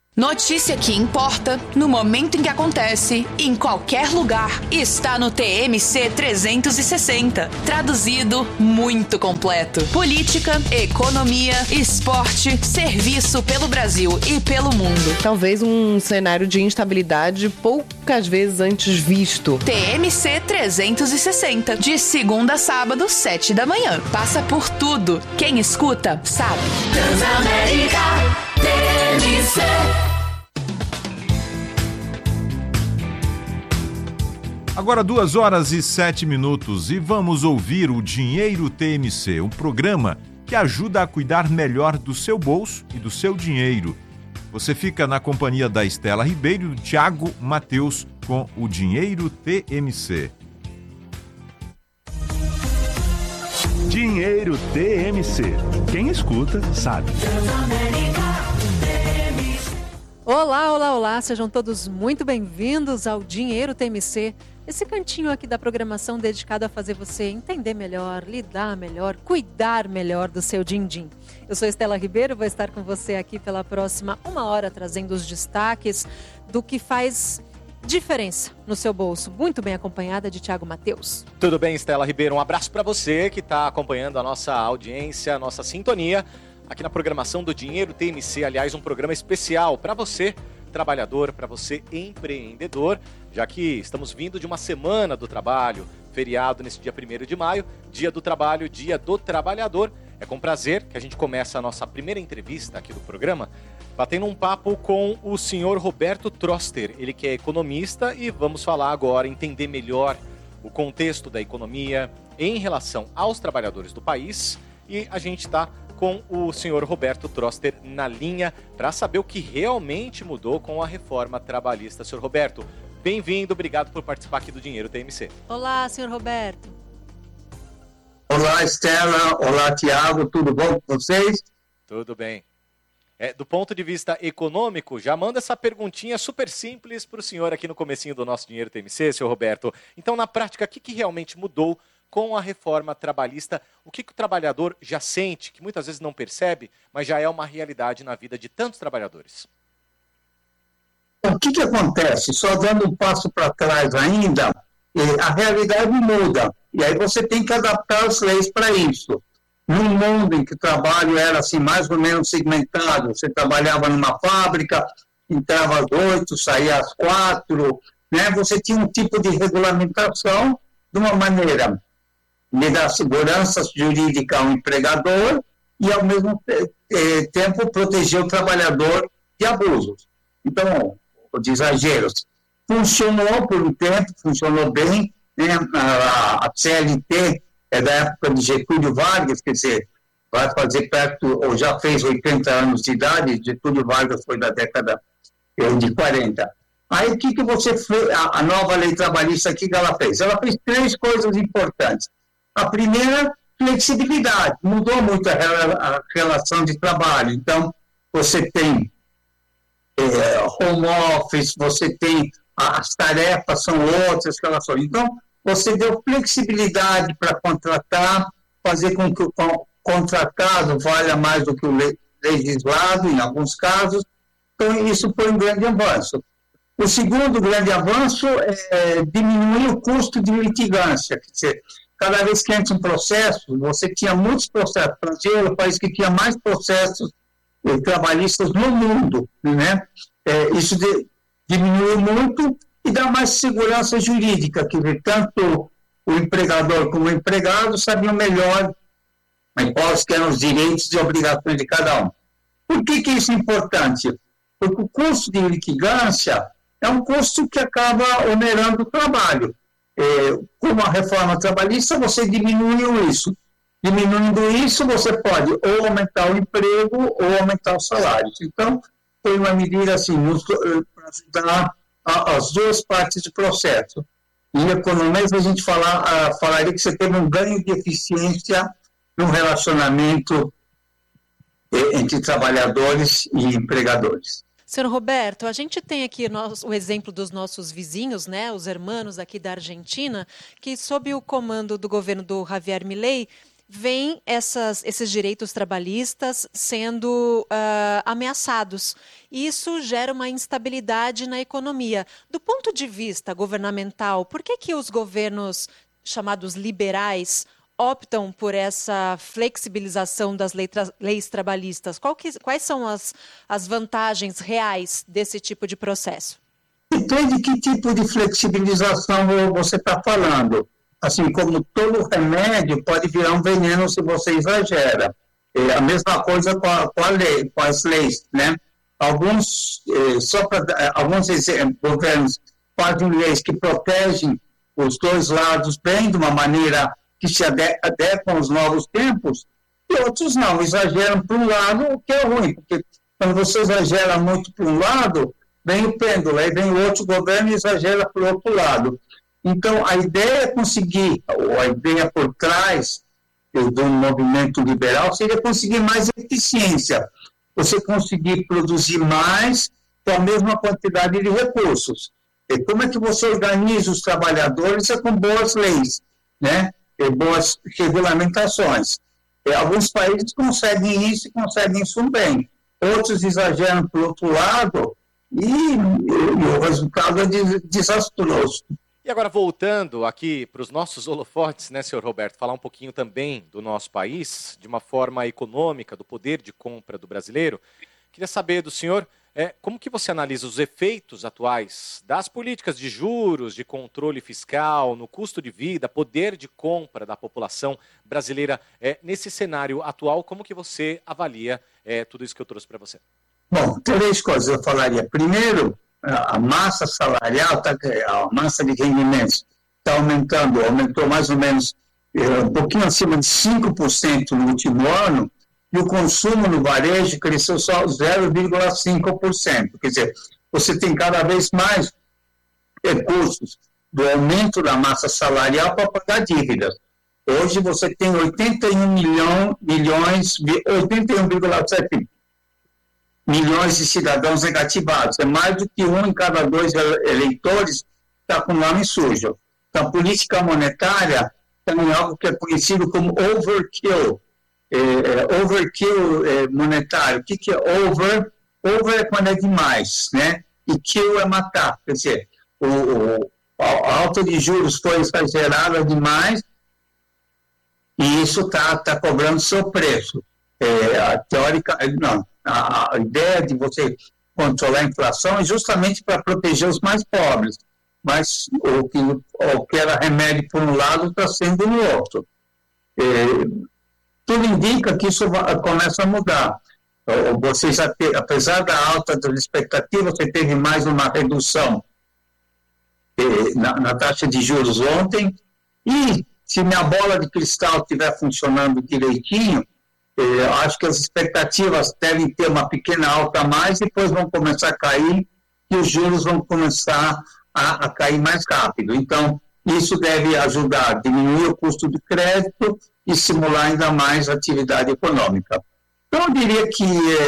Notícia que importa, no momento em que acontece, em qualquer lugar, está no TMC 360. Traduzido, muito completo. Política, economia, esporte, serviço pelo Brasil e pelo mundo. Talvez um cenário de instabilidade poucas vezes antes visto. TMC 360, de segunda a sábado, 7 da manhã. Passa por tudo. Quem escuta, sabe. Transamérica TMC. Agora 2h07 e vamos ouvir o Dinheiro TMC, um programa que ajuda a cuidar melhor do seu bolso e do seu dinheiro. Você fica na companhia da Estela Ribeiro e do Thiago Mateus com o Dinheiro TMC. Dinheiro TMC. Quem escuta, sabe. Olá, olá, olá. Sejam todos muito bem-vindos ao Dinheiro TMC. Esse cantinho aqui da programação dedicado a fazer você entender melhor, lidar melhor, cuidar melhor do seu din-din. Eu sou Estela Ribeiro, vou estar com você aqui pela próxima 1 hora, trazendo os destaques do que faz diferença no seu bolso. Muito bem acompanhada de Thiago Mateus. Tudo bem, Estela Ribeiro? Um abraço para você que está acompanhando a nossa audiência, a nossa sintonia aqui na programação do Dinheiro TMC. Aliás, um programa especial para você, trabalhador, para você, empreendedor, já que estamos vindo de uma semana do trabalho, feriado nesse dia 1º de maio, dia do trabalho, dia do trabalhador. É com prazer que a gente começa a nossa primeira entrevista aqui do programa, batendo um papo com o senhor Roberto Troster, ele que é economista, e vamos falar agora, entender melhor o contexto da economia em relação aos trabalhadores do país, e a gente está com o senhor Roberto Troster na linha para saber o que realmente mudou com a reforma trabalhista. Senhor Roberto, bem-vindo, obrigado por participar aqui do Dinheiro TMC. Olá, senhor Roberto. Olá, Estela. Olá, Thiago. Tudo bom com vocês? Tudo bem. Do ponto de vista econômico, já manda essa perguntinha super simples para o senhor aqui no comecinho do nosso Dinheiro TMC, senhor Roberto. Então, na prática, o que realmente mudou com a reforma trabalhista? O que o trabalhador já sente, que muitas vezes não percebe, mas já é uma realidade na vida de tantos trabalhadores? O que acontece? Só dando um passo para trás ainda, a realidade muda. E aí você tem que adaptar as leis para isso. Num mundo em que o trabalho era assim, mais ou menos segmentado, você trabalhava numa fábrica, entrava às 8, saía às 4, né? Você tinha um tipo de regulamentação de uma maneira de dar segurança jurídica ao empregador e, ao mesmo tempo, proteger o trabalhador de abusos. Então, de exageros. Funcionou por um tempo, funcionou bem, né? A CLT é da época de Getúlio Vargas, quer dizer, vai fazer perto, ou já fez 80 anos de idade, Getúlio Vargas foi da década de 40. Aí, o que você fez, a nova lei trabalhista, o que ela fez? Ela fez 3 coisas importantes. A primeira, flexibilidade. Mudou muito a relação de trabalho. Então, você tem home office, você tem as tarefas são outras relações. Então, você deu flexibilidade para contratar, fazer com que o contratado valha mais do que o legislado, em alguns casos. Então, isso foi um grande avanço. O segundo grande avanço é diminuir o custo de litigância. Quer dizer, cada vez que entra um processo, você tinha muitos processos. O Brasil era o país que tinha mais processos trabalhistas no mundo, né? Isso diminuiu muito e dá mais segurança jurídica, que tanto o empregador como o empregado sabiam melhor quais eram os direitos e obrigações de cada um. Por que isso é importante? Porque o custo de litigância é um custo que acaba onerando o trabalho. Com a reforma trabalhista, você diminuiu isso. Diminuindo isso, você pode ou aumentar o emprego ou aumentar os salários. Então, foi uma medida assim, para ajudar as duas partes do processo. Em economia, a gente falaria que você teve um ganho de eficiência no relacionamento entre trabalhadores e empregadores. Senhor Roberto, a gente tem aqui o exemplo dos nossos vizinhos, né, os hermanos aqui da Argentina, que sob o comando do governo do Javier Milei, vêm esses direitos trabalhistas sendo ameaçados. Isso gera uma instabilidade na economia. Do ponto de vista governamental, por que os governos chamados liberais optam por essa flexibilização das leis trabalhistas? Quais são as vantagens reais desse tipo de processo? Depende de que tipo de flexibilização você está falando. Assim como todo remédio pode virar um veneno se você exagera. É a mesma coisa com as leis, né? Alguns governos fazem leis que protegem os dois lados bem, de uma maneira que se adequam aos novos tempos, e outros não, exageram para um lado, o que é ruim, porque quando você exagera muito para um lado, vem o pêndulo, aí vem o outro governo e exagera para o outro lado. Então, a ideia é conseguir, ou a ideia por trás do movimento liberal seria conseguir mais eficiência, você conseguir produzir mais com a mesma quantidade de recursos. E como é que você organiza os trabalhadores? É com boas leis, né? E boas regulamentações. E alguns países conseguem isso e conseguem isso bem. Outros exageram para o outro lado e o resultado é desastroso. E agora, voltando aqui para os nossos holofotes, né, senhor Roberto, falar um pouquinho também do nosso país, de uma forma econômica, do poder de compra do brasileiro. Queria saber do senhor como que você analisa os efeitos atuais das políticas de juros, de controle fiscal, no custo de vida, poder de compra da população brasileira. Nesse cenário atual, como que você avalia tudo isso que eu trouxe para você? Bom, 3 coisas eu falaria. Primeiro, a massa salarial, a massa de rendimentos está aumentou mais ou menos um pouquinho acima de 5% no último ano, e o consumo no varejo cresceu só 0,5%. Quer dizer, você tem cada vez mais recursos do aumento da massa salarial para pagar dívidas. Hoje você tem 81,7 milhões de cidadãos negativados. É mais do que 1 em cada 2 eleitores está com nome sujo. Então, a política monetária tem algo que é conhecido como overkill. Monetário. O que é over? Over é quando é demais, né? E kill é matar. Quer dizer, a alta de juros foi exagerada demais e isso está cobrando seu preço. A ideia de você controlar a inflação é justamente para proteger os mais pobres, mas o que era remédio por um lado está sendo no outro. Tudo indica que isso começa a mudar. Você apesar da alta das expectativas, você teve mais uma redução na taxa de juros ontem, e se minha bola de cristal estiver funcionando direitinho, acho que as expectativas devem ter uma pequena alta a mais, depois vão começar a cair, e os juros vão começar a cair mais rápido. Então, isso deve ajudar a diminuir o custo de crédito e estimular ainda mais a atividade econômica. Então, eu diria que,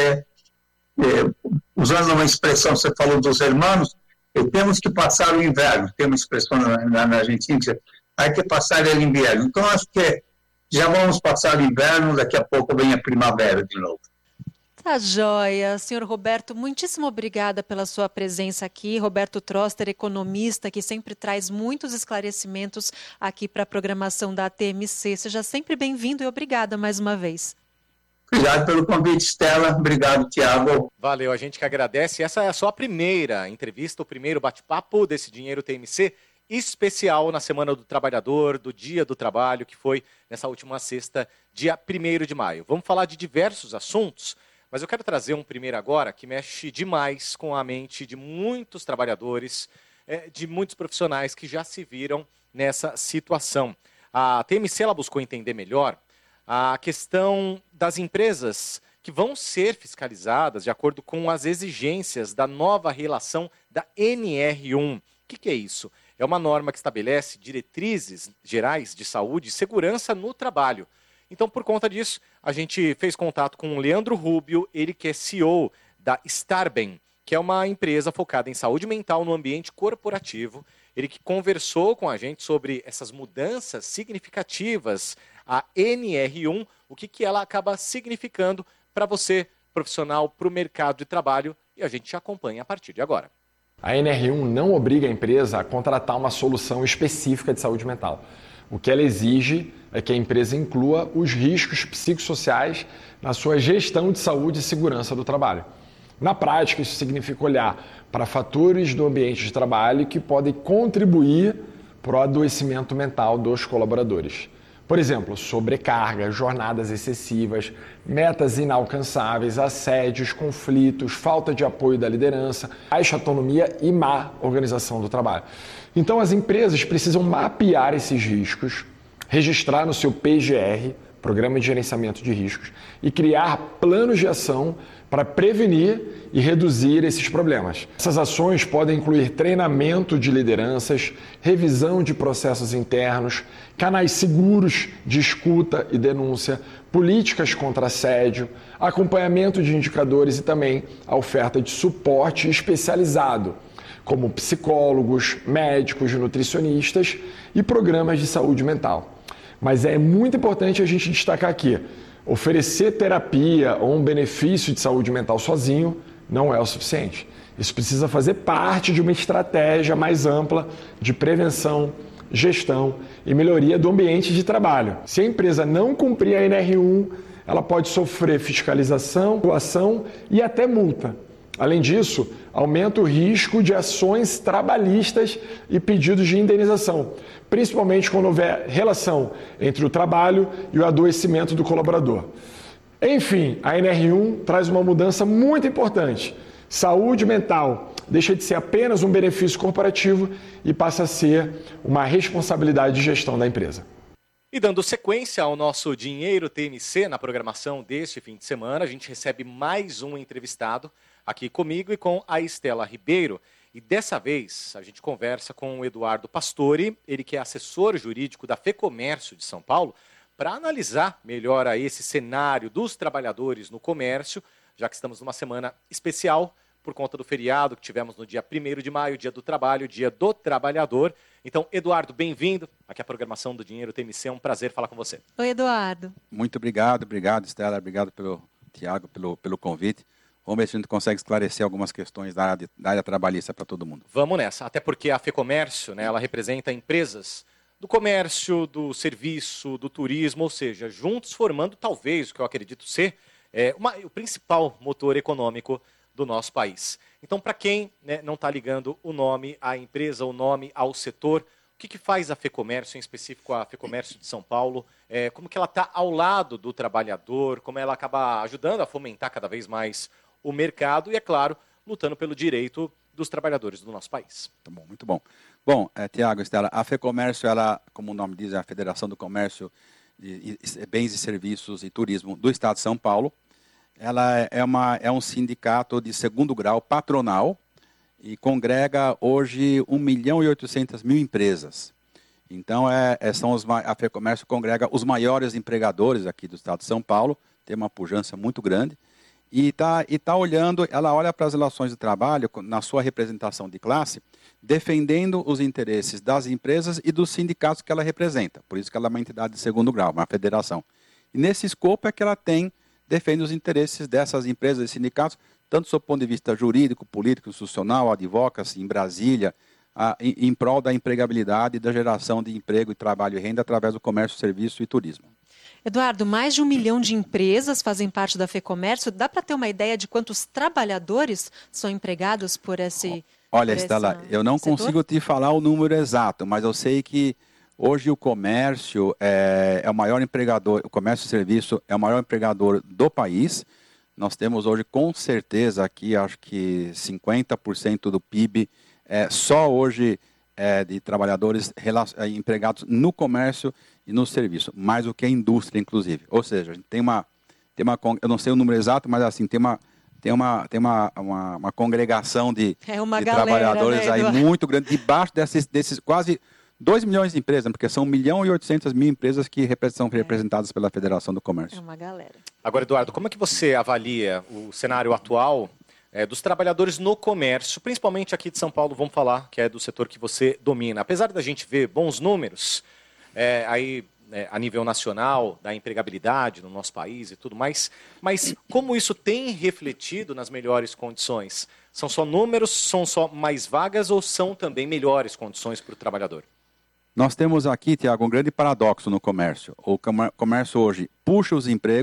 usando uma expressão, você falou dos hermanos, temos que passar o inverno. Tem uma expressão na Argentina que hay que passar o inverno. Então, acho que já vamos passar o inverno, daqui a pouco vem a primavera de novo. Tá joia. Senhor Roberto, muitíssimo obrigada pela sua presença aqui. Roberto Troster, economista, que sempre traz muitos esclarecimentos aqui para a programação da ATMC. Seja sempre bem-vindo e obrigada mais uma vez. Obrigado pelo convite, Stella. Obrigado, Tiago. Valeu, a gente que agradece. Essa é só a primeira entrevista, o primeiro bate-papo desse Dinheiro TMC especial na Semana do Trabalhador, do Dia do Trabalho, que foi nessa última sexta, dia 1º de maio. Vamos falar de diversos assuntos, mas eu quero trazer um primeiro agora que mexe demais com a mente de muitos trabalhadores, de muitos profissionais que já se viram nessa situação. A TMC ela buscou entender melhor a questão das empresas que vão ser fiscalizadas de acordo com as exigências da nova relação da NR1. O que é isso? É uma norma que estabelece diretrizes gerais de saúde e segurança no trabalho. Então, por conta disso, a gente fez contato com o Leandro Rubio, ele que é CEO da Starbem, que é uma empresa focada em saúde mental no ambiente corporativo. Ele que conversou com a gente sobre essas mudanças significativas a NR1, o que ela acaba significando para você, profissional, para o mercado de trabalho, e a gente acompanha a partir de agora. A NR1 não obriga a empresa a contratar uma solução específica de saúde mental. O que ela exige é que a empresa inclua os riscos psicossociais na sua gestão de saúde e segurança do trabalho. Na prática, isso significa olhar para fatores do ambiente de trabalho que podem contribuir para o adoecimento mental dos colaboradores. Por exemplo, sobrecarga, jornadas excessivas, metas inalcançáveis, assédios, conflitos, falta de apoio da liderança, baixa autonomia e má organização do trabalho. Então, as empresas precisam mapear esses riscos, registrar no seu PGR, Programa de Gerenciamento de Riscos, e criar planos de ação para prevenir e reduzir esses problemas. Essas ações podem incluir treinamento de lideranças, revisão de processos internos, canais seguros de escuta e denúncia, políticas contra assédio, acompanhamento de indicadores e também a oferta de suporte especializado, como psicólogos, médicos, nutricionistas e programas de saúde mental. Mas é muito importante a gente destacar aqui, oferecer terapia ou um benefício de saúde mental sozinho não é o suficiente. Isso precisa fazer parte de uma estratégia mais ampla de prevenção, gestão e melhoria do ambiente de trabalho. Se a empresa não cumprir a NR1, ela pode sofrer fiscalização, coação e até multa. Além disso, aumenta o risco de ações trabalhistas e pedidos de indenização, principalmente quando houver relação entre o trabalho e o adoecimento do colaborador. Enfim, a NR1 traz uma mudança muito importante. Saúde mental deixa de ser apenas um benefício corporativo e passa a ser uma responsabilidade de gestão da empresa. E dando sequência ao nosso Dinheiro TMC na programação deste fim de semana, a gente recebe mais um entrevistado aqui comigo e com a Estela Ribeiro. E dessa vez a gente conversa com o Eduardo Pastore, ele que é assessor jurídico da FEComércio de São Paulo, para analisar melhor aí esse cenário dos trabalhadores no comércio, já que estamos numa semana especial por conta do feriado que tivemos no dia 1º de maio, dia do trabalho, dia do trabalhador. Então, Eduardo, bem-vindo aqui à programação do Dinheiro TMC, é um prazer falar com você. Oi, Eduardo. Muito obrigado, Estela, obrigado Tiago, pelo convite. Vamos ver se a gente consegue esclarecer algumas questões da área trabalhista para todo mundo. Vamos nessa, até porque a FEComércio, né, ela representa empresas do comércio, do serviço, do turismo, ou seja, juntos formando talvez o que eu acredito ser o principal motor econômico do nosso país. Então, para quem, né, não está ligando o nome à empresa, o nome ao setor, o que faz a FEComércio, em específico a FEComércio de São Paulo, como que ela está ao lado do trabalhador, como ela acaba ajudando a fomentar cada vez mais o mercado e, é claro, lutando pelo direito dos trabalhadores do nosso país. Tá bom, muito bom. Bom, Tiago, Estela, a FEComércio, ela, como o nome diz, é a Federação do Comércio de Bens e Serviços e Turismo do Estado de São Paulo. Ela é um sindicato de segundo grau patronal e congrega hoje 1.800.000 empresas. Então, a FEComércio congrega os maiores empregadores aqui do Estado de São Paulo, tem uma pujança muito grande. E tá olhando, ela olha para as relações de trabalho na sua representação de classe, defendendo os interesses das empresas e dos sindicatos que ela representa. Por isso que ela é uma entidade de segundo grau, uma federação. E nesse escopo é que ela defende os interesses dessas empresas e sindicatos, tanto do seu ponto de vista jurídico, político, institucional, advocacy, em Brasília, em prol da empregabilidade e da geração de emprego e trabalho e renda através do comércio, serviço e turismo. Eduardo, mais de 1 milhão de empresas fazem parte da FEComércio. Dá para ter uma ideia de quantos trabalhadores são empregados por esse Olha, Estela, eu não consigo te falar o número exato, mas eu sei que hoje o comércio é o maior empregador, o comércio e serviço é o maior empregador do país. Nós temos hoje, com certeza, aqui, acho que 50% do PIB só hoje de trabalhadores empregados no comércio e no serviço, mais do que a indústria, inclusive. Ou seja, a gente tem uma eu não sei o número exato, mas assim, tem uma congregação de trabalhadores, né, aí muito grande, debaixo desses quase 2 milhões de empresas, porque são 1.800.000 empresas que são representadas pela Federação do Comércio. É uma galera. Agora, Eduardo, como é que você avalia o cenário atual dos trabalhadores no comércio, principalmente aqui de São Paulo, vamos falar, que é do setor que você domina? Apesar da gente ver bons números, aí a nível nacional da empregabilidade no nosso país e tudo mais, mas como isso tem refletido nas melhores condições? São só números, são só mais vagas ou são também melhores condições para o trabalhador? Nós temos aqui, Tiago, um grande paradoxo no comércio. O comércio hoje puxa os empregos,